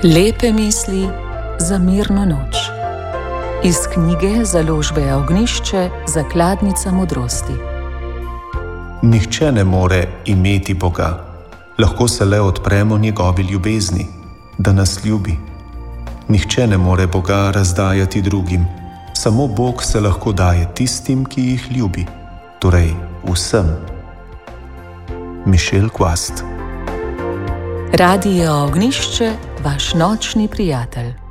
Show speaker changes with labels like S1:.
S1: Lepe misli za mirno noč. Iz knjige založbe Ognjišče Zakladnica modrosti.
S2: Nihče ne more imeti Boga, lahko se le odpremo njegovi ljubezni, da nas ljubi. Nihče ne more Boga razdajati drugim, samo Bog se lahko daje tistim, ki jih ljubi, torej vsem. Michel Quast.
S1: Radio Ognjišče, vaš nočni prijatelj.